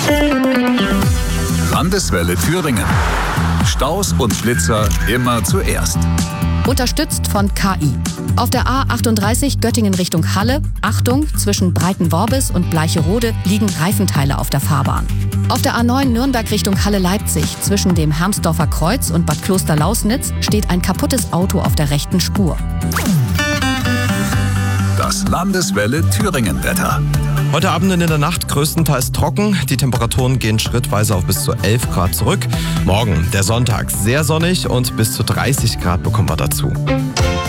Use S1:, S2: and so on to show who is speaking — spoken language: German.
S1: Landeswelle Thüringen. Staus und Schlitzer immer zuerst.
S2: Unterstützt von KI. Auf der A38 Göttingen Richtung Halle, Achtung, zwischen Breitenworbis und Bleicherode liegen Reifenteile auf der Fahrbahn. Auf der A9 Nürnberg Richtung Halle-Leipzig, zwischen dem Hermsdorfer Kreuz und Bad Klosterlausnitz, steht ein kaputtes Auto auf der rechten Spur.
S1: Das Landeswelle Thüringen-Wetter.
S3: Heute Abend und in der Nacht größtenteils trocken. Die Temperaturen gehen schrittweise auf bis zu 11 Grad zurück. Morgen, der Sonntag, sehr sonnig und bis zu 30 Grad bekommen wir dazu.